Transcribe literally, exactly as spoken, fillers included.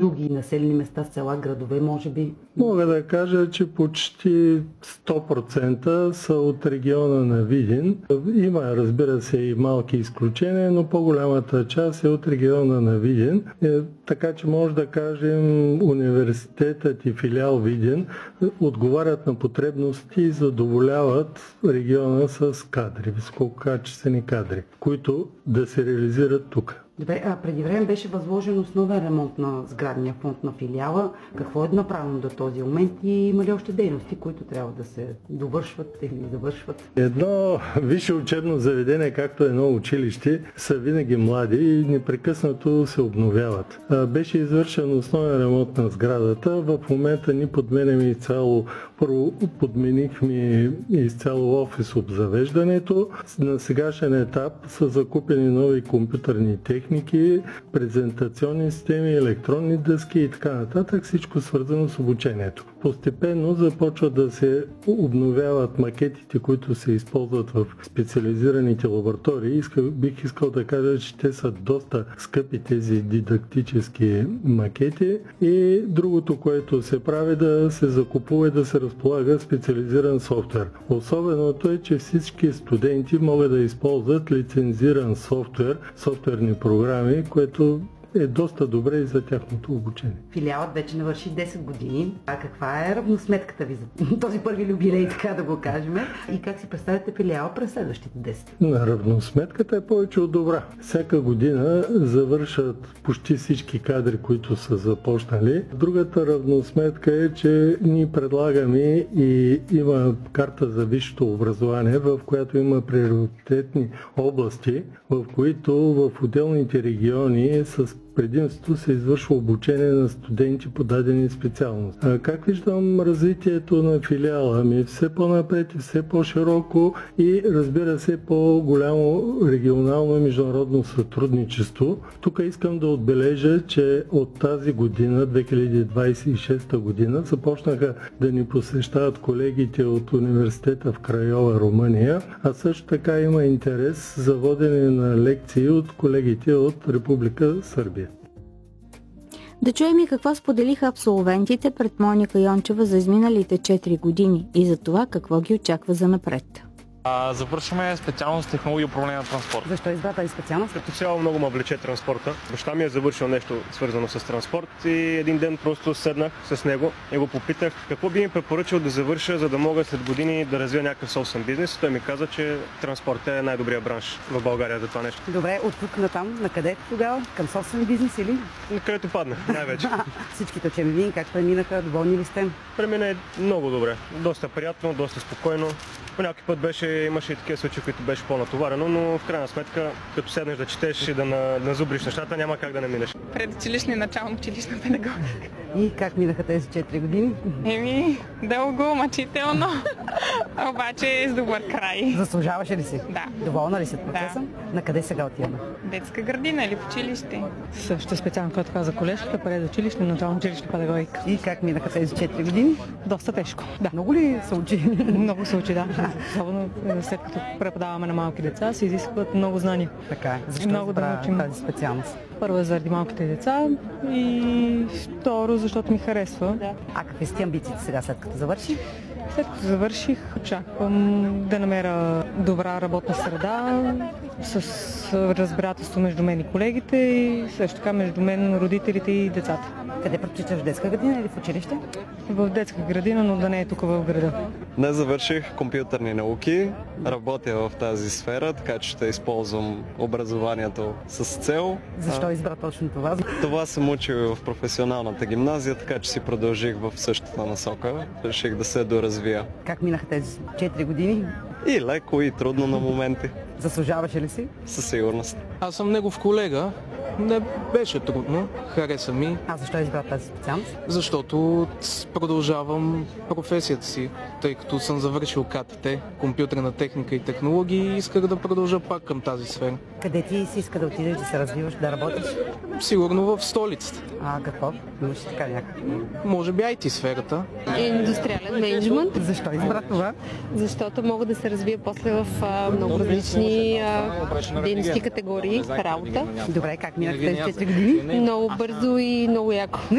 други населени места, села, градове, може би? Мога да кажа, че почти сто процента са от региона на Видин. Има, разбира се, и малки изключения, но по-голямата част е от региона на Видин. Е, така че може да кажем, университетът и филиал Видин отговарят на потребности и задоволяват региона с кадри, висококачествени кадри, които да се реализират тук. Добре, а преди време беше възложен основен ремонт на сградния фонд на филиала. Какво е направено до този момент и има ли още дейности, които трябва да се довършват или завършват? Едно висше учебно заведение, както едно училище, са винаги млади и непрекъснато се обновяват. Беше извършен основен ремонт на сградата. В момента ни подменяме изцяло, първо подменихме изцяло офис обзавеждането. На сегашен етап са закупени нови компютърни техники, презентационни системи, електронни дъски и така нататък, всичко свързано с обучението. Постепенно започват да се обновяват макетите, които се използват в специализираните лаборатории. Бих искал да кажа, че те са доста скъпи, тези дидактически макети, и другото, което се прави, да се закупува и да се разполага специализиран софтуер. Особеното е, че всички студенти могат да използват лицензиран софтуер, софтуерни програми, което е доста добре и за тяхното обучение. Филиалът вече навърши десет години. А каква е равносметката ви за този първи юбилей, така да го кажем? И как си представяте филиала през следващите десет? Равносметката е повече от добра. Всяка година завършат почти всички кадри, които са започнали. Другата равносметка е, че ние предлагаме и има карта за висшето образование, в която има приоритетни области, в които в отделните региони с предимство се извършва обучение на студенти по дадени специалности. А как виждам развитието на филиала? Ами все по-напред и все по-широко и, разбира се, по-голямо регионално и международно сътрудничество. Тук искам да отбележа, че от тази година, две хиляди двадесет и шеста година, започнаха да ни посещават колегите от университета в Крайова, Румъния, а също така има интерес за водене на лекции от колегите от Република Сърбия. Да чуем и какво споделиха абсолвентите пред Моника Йончева за изминалите четири години и за това какво ги очаква за напред. А, завършваме специалност технология и управление на транспорт. Защо избра тази специалност? Като цяло много ме влече транспорта. Баща ми е завършил нещо свързано с транспорт и един ден просто седнах с него и го попитах какво би ми препоръчал да завърша, за да мога след години да развия някакъв собствен бизнес. Той ми каза, че транспорт е най-добрият бранш в България за това нещо. Добре, от тук на там, на къде тогава? Към собствен бизнес или? На където падна, най-вече. Всичките учебни, как преминаха? Доволни ли сте? Премина е много добре. Доста приятно, доста спокойно. По някой път беше, имаше и такива случаи, които беше по-натоварено, но в крайна сметка, като седнеш да четеш и да назубриш нещата, няма как да не минеш. Предучилищна и начално училищна педагогика. И как минаха тези четири години? Еми, дълго, мъчително, обаче с добър край. Заслужаваше ли си? Да. Доволна ли си от процеса? Да. На къде сега отиваме? Детска градина или в училище? Същата специално, която каза колежката, предучилищна и начално училищна педагогика. И как минаха тези четири години? Доста тежко. Да. Много ли се учи? Много се учи, да. Особено след като преподаваме на малки деца, се изискват много знания. Така е. Защо много да научим тази специалност? Първо заради малките деца и второ, защото ми харесва. Да. А какви сте амбициите сега, след като завърши? След като завърших, очаквам да намеря добра работна среда с разбирателство между мен и колегите и също така между мен, родителите и децата. Къде предпочиташ, в детска градина или в училище? В детска градина, но да не е тук в града. Днес завърших компютърни науки, работя в тази сфера, така че ще използвам образованието с цел. Защо избра точно това? Това съм учил в професионалната гимназия, така че си продължих в същата насока. Реших да се доразвия. Как минаха тези четири години? И леко, и трудно на моменти. Заслужаваше ли си? Със сигурност. Аз съм негов колега. Не беше трудно, хареса ми. А защо избра тази специалност? Защото продължавам професията си, тъй като съм завършил К Т Т, компютърна техника и технологии, и исках да продължа пак към тази сфера. Къде ти си иска да отидеш, да се развиваш, да работиш? Сигурно в столицата. А какво? Имаш така някакво? Може би ай ти сферата. Индустриален мениджмънт. Защо избра това? Защото мога да се развия после в а, много различни а, дейности, категории, работа. Добре, как минаха тези четири години? Много бързо и много яко.